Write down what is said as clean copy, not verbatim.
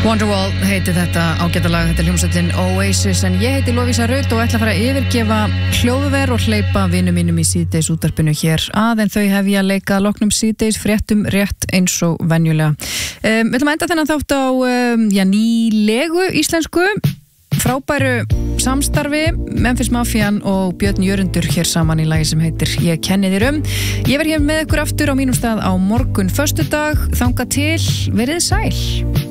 Wonderwall heiti þetta ágætalag, þetta hljómsveitin Oasis, en ég heiti Lovísa Raut og ætla að fara að yfirgefa hljóðver og hleypa vinum mínum í síðdeis útvarpinu hér að, en þau hef ég að leika loknum síðdeis fréttum rétt eins og venjulega. Við ætlum að enda þennan þátt á nýlegu íslensku, frábæru samstarfi, Memphis Mafian og Björn Jörundur hér saman í lagi sem heitir Ég kenni þér Ég verð hér með ykkur aftur á mínum stað á morgun föstudag, þangað til, verið sæl.